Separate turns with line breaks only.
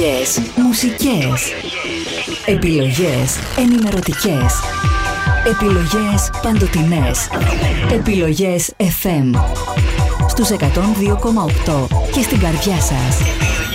Μουσικές. Επιλογές ενημερωτικές. Επιλογές παντοτινές. Επιλογές FM. Στους 102,8 και στην καρδιά σας.